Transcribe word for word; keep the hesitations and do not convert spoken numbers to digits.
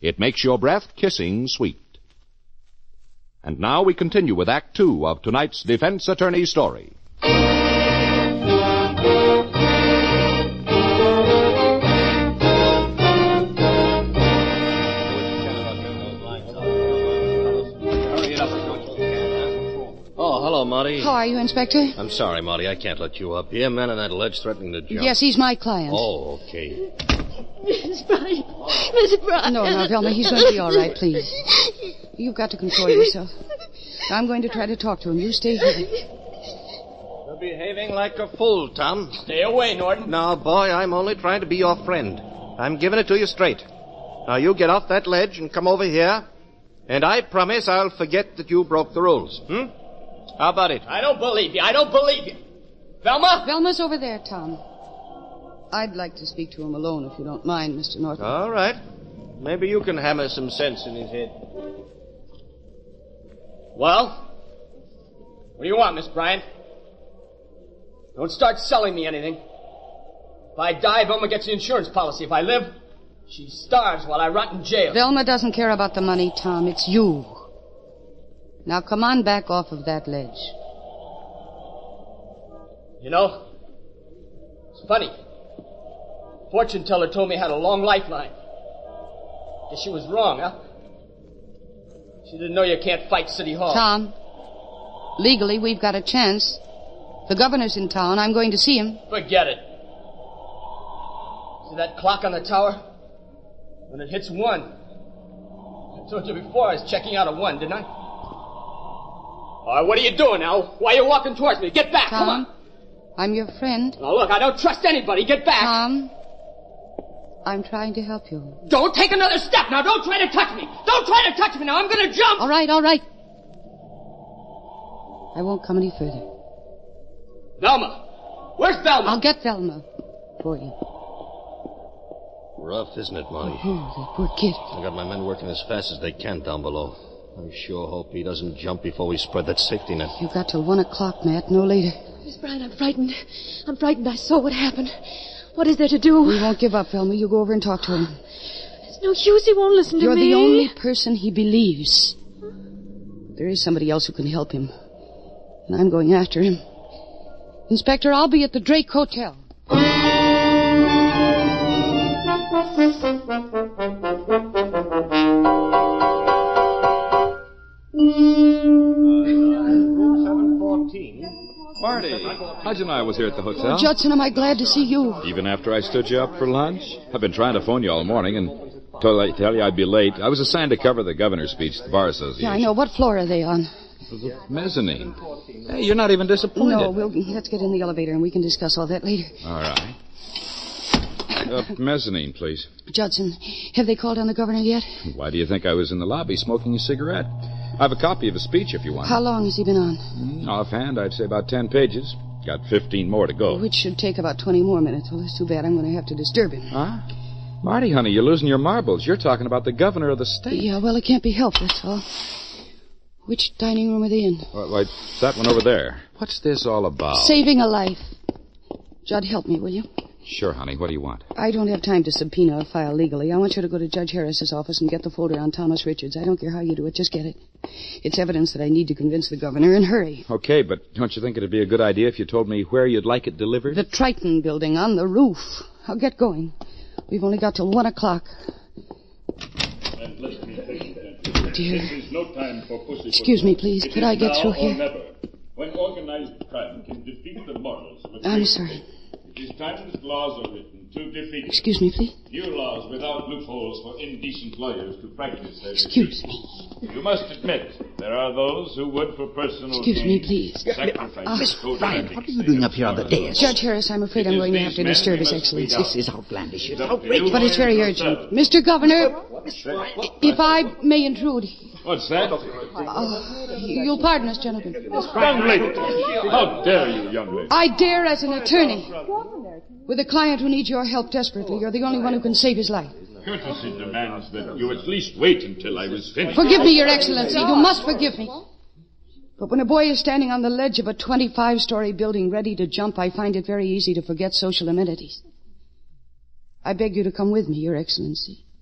It makes your breath kissing sweet. And now we continue with Act Two of tonight's defense attorney story. Hello, Marty. How are you, Inspector? I'm sorry, Marty. I can't let you up here. Men on that ledge threatening to jump. Yes, he's my client. Oh, okay. Miss Bryant. Miss Bryant. No, no, Velma, he's going to be all right, please. You've got to control yourself. I'm going to try to talk to him. You stay here. You're behaving like a fool, Tom. Stay away, Norton. Now, boy, I'm only trying to be your friend. I'm giving it to you straight. Now, you get off that ledge and come over here, and I promise I'll forget that you broke the rules. Hmm? How about it? I don't believe you. I don't believe you. Velma? Velma's over there, Tom. I'd like to speak to him alone, if you don't mind, Mister Norton. All right. Maybe you can hammer some sense in his head. Well? What do you want, Miss Bryant? Don't start selling me anything. If I die, Velma gets the insurance policy. If I live, she starves while I rot in jail. Velma doesn't care about the money, Tom. It's you. Now, come on back off of that ledge. You know, it's funny. Fortune teller told me I had a long lifeline. Guess she was wrong, huh? She didn't know you can't fight City Hall. Tom, legally, we've got a chance. The governor's in town. I'm going to see him. Forget it. See that clock on the tower? When it hits one. I told you before I was checking out at one, didn't I? All right, what are you doing now? Why are you walking towards me? Get back, Tom, come on. I'm your friend. Now, look, I don't trust anybody. Get back. Tom, I'm trying to help you. Don't take another step. Now, don't try to touch me. Don't try to touch me now. I'm going to jump. All right, all right. I won't come any further. Velma. Where's Velma? I'll get Velma for you. Rough, isn't it, Marty? Oh, that poor kid. I got my men working as fast as they can down below. I sure hope he doesn't jump before we spread that safety net. You got till one o'clock, Matt, no later. Miss Bryant, I'm frightened. I'm frightened. I saw what happened. What is there to do? We won't give up, Velma. You go over and talk to him. There's no use. He won't listen to You're me. You're the only person he believes. There is somebody else who can help him. And I'm going after him. Inspector, I'll be at the Drake Hotel. Marty, how'd you know I was here at the hotel? Oh, Judson, am I glad to see you. Even after I stood you up for lunch? I've been trying to phone you all morning and told I tell you I'd be late. I was assigned to cover the governor's speech at the Bar Association. Yeah, I know. What floor are they on? The mezzanine. Hey, you're not even disappointed. No, we'll, let's get in the elevator and we can discuss all that later. All right. Uh, mezzanine, please. Judson, have they called on the governor yet? Why do you think I was in the lobby smoking a cigarette? I have a copy of his speech if you want. How long has he been on? Mm, offhand, I'd say about ten pages. Got fifteen more to go. Which should take about twenty more minutes. Well, that's too bad. I'm going to have to disturb him. Huh? Marty, honey, you're losing your marbles. You're talking about the governor of the state. Yeah, well, it can't be helped, that's all. Which dining room are they in? Well, why, that one over there. What's this all about? Saving a life. Judd, help me, will you? Sure, honey. What do you want? I don't have time to subpoena a file legally. I want you to go to Judge Harris's office and get the folder on Thomas Richards. I don't care how you do it. Just get it. It's evidence that I need to convince the governor, and hurry. Okay, but don't you think it'd be a good idea if you told me where you'd like it delivered? The Triton building on the roof. I'll get going. We've only got till one o'clock. And let's be patient. Dear. This is no time for pussy. Excuse me, please. Could I get through here? Never. When organized crime can defeat the morals of a I'm great sorry. state, it is time that laws are written to defeat. Excuse me, please. New laws without loopholes for indecent lawyers to practice their Excuse defeat. me. You must admit, there are those who would, for personal Excuse gain, me, please. sacrifice Uh, Miss Bryant, what are you doing up here on the dais? Judge Harris, I'm afraid I'm going to have to disturb His Excellency. This is outlandish. It's outrageous. But it's very urgent. Mister Governor, if I may intrude. What's that? Uh, you'll pardon us, gentlemen. Young lady, how dare you, young lady? I dare as an attorney. With a client who needs your help desperately. You're the only one who can save his life. Courtesy demands that you at least wait until I was finished. Forgive me, Your Excellency. You must forgive me. But when a boy is standing on the ledge of a twenty-five-story building ready to jump, I find it very easy to forget social amenities. I beg you to come with me, Your Excellency.